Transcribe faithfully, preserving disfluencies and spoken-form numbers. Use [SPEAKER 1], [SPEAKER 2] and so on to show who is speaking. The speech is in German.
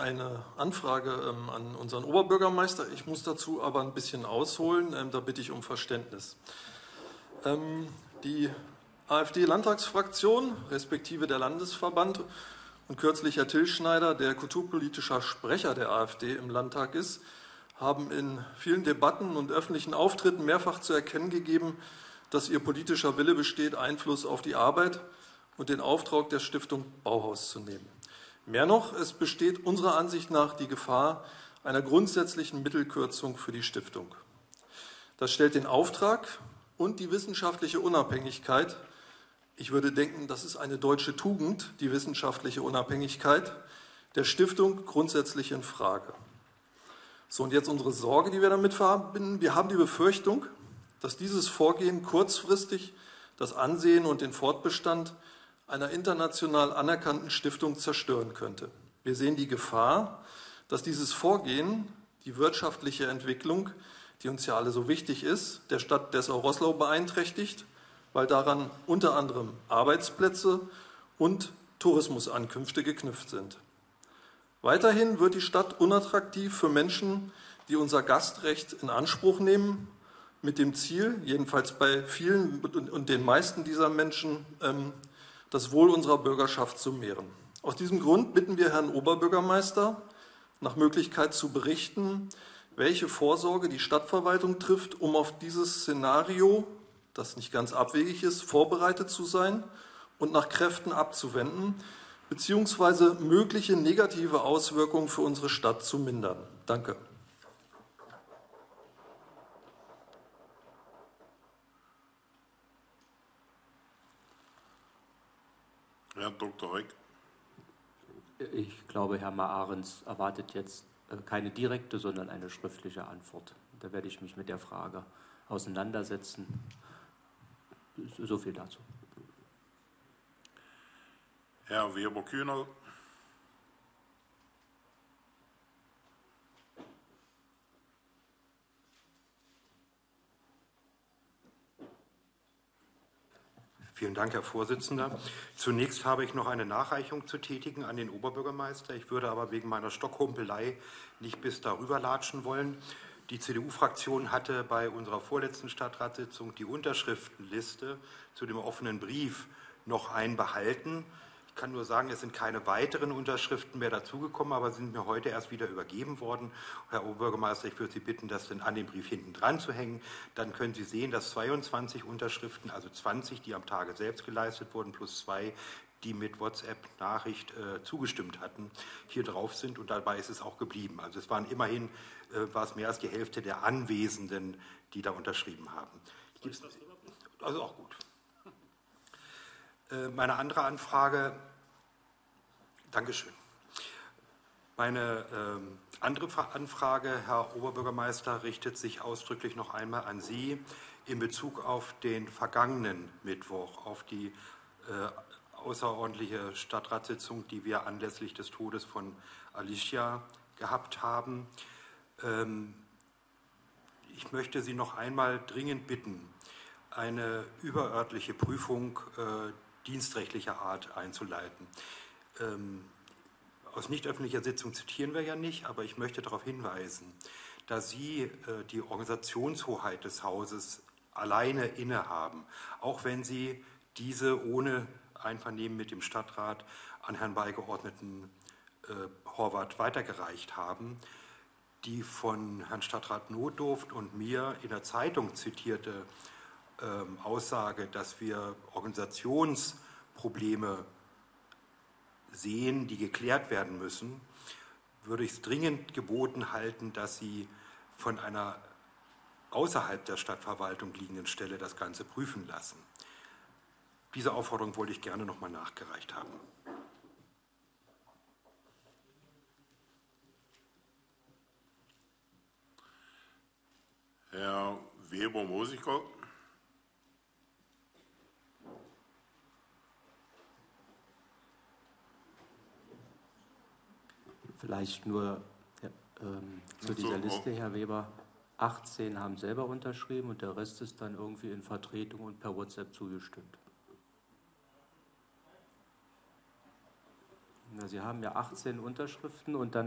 [SPEAKER 1] eine Anfrage ähm, an unseren Oberbürgermeister. Ich muss dazu aber ein bisschen ausholen, ähm, da bitte ich um Verständnis. Ähm, die AfD-Landtagsfraktion, respektive der Landesverband und kürzlich Herr Till Schneider, der kulturpolitischer Sprecher der AfD im Landtag ist, haben in vielen Debatten und öffentlichen Auftritten mehrfach zu erkennen gegeben, dass ihr politischer Wille besteht, Einfluss auf die Arbeit und den Auftrag der Stiftung Bauhaus zu nehmen. Mehr noch, es besteht unserer Ansicht nach die Gefahr einer grundsätzlichen Mittelkürzung für die Stiftung. Das stellt den Auftrag und die wissenschaftliche Unabhängigkeit, ich würde denken, das ist eine deutsche Tugend, die wissenschaftliche Unabhängigkeit der Stiftung grundsätzlich in Frage. So, und jetzt unsere Sorge, die wir damit verbinden. Wir haben die Befürchtung, dass dieses Vorgehen kurzfristig das Ansehen und den Fortbestand einer international anerkannten Stiftung zerstören könnte. Wir sehen die Gefahr, dass dieses Vorgehen die wirtschaftliche Entwicklung, die uns ja alle so wichtig ist, der Stadt Dessau-Roßlau beeinträchtigt, weil daran unter anderem Arbeitsplätze und Tourismusankünfte geknüpft sind. Weiterhin wird die Stadt unattraktiv für Menschen, die unser Gastrecht in Anspruch nehmen, mit dem Ziel, jedenfalls bei vielen und den meisten dieser Menschen, das Wohl unserer Bürgerschaft zu mehren. Aus diesem Grund bitten wir Herrn Oberbürgermeister, nach Möglichkeit zu berichten, welche Vorsorge die Stadtverwaltung trifft, um auf dieses Szenario, das nicht ganz abwegig ist, vorbereitet zu sein und nach Kräften abzuwenden, beziehungsweise mögliche negative Auswirkungen für unsere Stadt zu mindern. Danke.
[SPEAKER 2] Herr Doktor Reck.
[SPEAKER 3] Ich glaube, Herr Maarens erwartet jetzt keine direkte, sondern eine schriftliche Antwort. Da werde ich mich mit der Frage auseinandersetzen. So viel dazu.
[SPEAKER 2] Herr Weber-Kühner.
[SPEAKER 4] Vielen Dank, Herr Vorsitzender. Zunächst habe ich noch eine Nachreichung zu tätigen an den Oberbürgermeister. Ich würde aber wegen meiner Stockhumpelei nicht bis darüber latschen wollen. Die C D U-Fraktion hatte bei unserer vorletzten Stadtratssitzung die Unterschriftenliste zu dem offenen Brief noch einbehalten. Ich kann nur sagen, es sind keine weiteren Unterschriften mehr dazugekommen, aber sind mir heute erst wieder übergeben worden. Herr Oberbürgermeister, ich würde Sie bitten, das denn an den Brief hinten dran zu hängen. Dann können Sie sehen, dass zweiundzwanzig Unterschriften, also zwanzig, die am Tage selbst geleistet wurden, plus zwei, die mit WhatsApp-Nachricht äh, zugestimmt hatten, hier drauf sind. Und dabei ist es auch geblieben. Also es waren immerhin, äh, war es mehr als die Hälfte der Anwesenden, die da unterschrieben haben. Also auch gut. Meine andere Anfrage, Dankeschön. Meine ähm, andere Anfrage, Herr Oberbürgermeister, richtet sich ausdrücklich noch einmal an Sie in Bezug auf den vergangenen Mittwoch, auf die äh, außerordentliche Stadtratssitzung, die wir anlässlich des Todes von Alicia gehabt haben. Ähm, ich möchte Sie noch einmal dringend bitten, eine überörtliche Prüfung äh, dienstrechtlicher Art einzuleiten. Ähm, aus nicht öffentlicher Sitzung zitieren wir ja nicht, aber ich möchte darauf hinweisen, da Sie äh, die Organisationshoheit des Hauses alleine innehaben, auch wenn Sie diese ohne Einvernehmen mit dem Stadtrat an Herrn Beigeordneten äh, Horvath weitergereicht haben, die von Herrn Stadtrat Notdurft und mir in der Zeitung zitierte Aussage, dass wir Organisationsprobleme sehen, die geklärt werden müssen, würde ich es dringend geboten halten, dass Sie von einer außerhalb der Stadtverwaltung liegenden Stelle das Ganze prüfen lassen. Diese Aufforderung wollte ich gerne noch mal nachgereicht haben.
[SPEAKER 2] Herr Weber-Musiker.
[SPEAKER 3] Vielleicht nur ja, ähm, zu dieser Liste, Herr Weber. achtzehn haben selber unterschrieben und der Rest ist dann irgendwie in Vertretung und per WhatsApp zugestimmt. Na, Sie haben ja achtzehn Unterschriften und dann